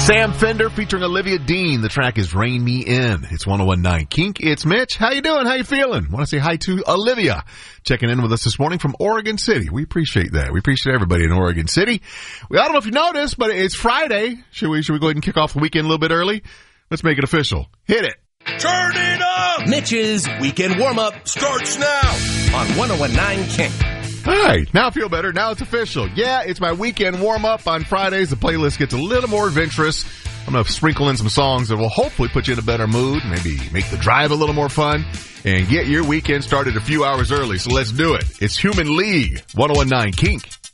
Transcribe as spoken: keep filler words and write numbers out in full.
Sam Fender featuring Olivia Dean. The track is Rain Me In. It's one oh one point nine Kink. It's Mitch. How you doing? How you feeling? Want to say hi to Olivia checking in with us this morning from Oregon City. We appreciate that. We appreciate everybody in Oregon City. We, I don't know if you noticed, but it's Friday. Should we, should we go ahead and kick off the weekend a little bit early? Let's make it official. Hit it. Turn it up! Mitch's weekend warm-up starts now on one oh one point nine Kink. All right, now I feel better. Now it's official. Yeah, it's my weekend warm-up on Fridays. The playlist gets a little more adventurous. I'm going to sprinkle in some songs that will hopefully put you in a better mood, maybe make the drive a little more fun, and get your weekend started a few hours early. So let's do it. It's Human League, one oh one point nine Kink.